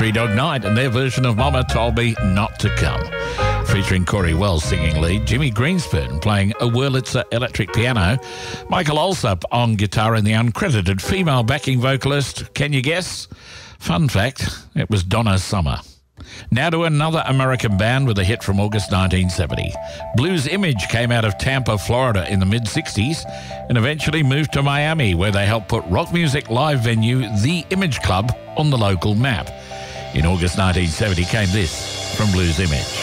Three Dog Night and their version of Mama Told Me Not to Come. Featuring Corey Wells singing lead, Jimmy Greenspan playing a Wurlitzer electric piano, Michael Alsop on guitar, and the uncredited female backing vocalist, can you guess? Fun fact, it was Donna Summer. Now to another American band with a hit from August 1970. Blues Image came out of Tampa, Florida in the mid-60s and eventually moved to Miami, where they helped put rock music live venue The Image Club on the local map. In August 1970 came this from Blues Image.